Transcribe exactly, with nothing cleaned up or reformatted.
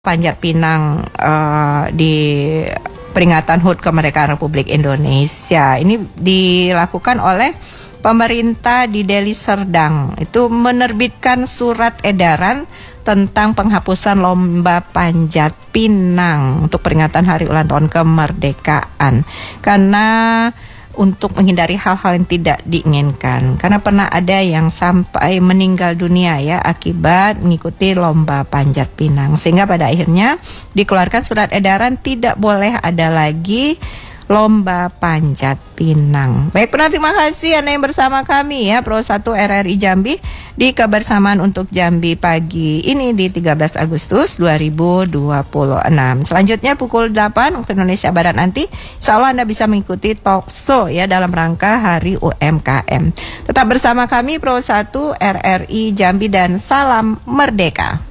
Panjat Pinang uh, di peringatan H U T Kemerdekaan Republik Indonesia. Ini dilakukan oleh pemerintah di Deli Serdang. Itu menerbitkan surat edaran tentang penghapusan lomba panjat pinang untuk peringatan hari ulang tahun kemerdekaan. Karena untuk menghindari hal-hal yang tidak diinginkan. Karena pernah ada yang sampai meninggal dunia ya akibat mengikuti lomba panjat pinang. Sehingga pada akhirnya dikeluarkan surat edaran tidak boleh ada lagi lomba panjat pinang. Baik, pernah terima kasih Anda yang bersama kami ya Pro satu R R I Jambi di kebersamaan untuk Jambi pagi ini di tiga belas Agustus dua ribu dua puluh enam. Selanjutnya pukul delapan waktu Indonesia Barat nanti insya Allah Anda bisa mengikuti talk show ya dalam rangka Hari U M K M. Tetap bersama kami Pro satu R R I Jambi dan salam merdeka.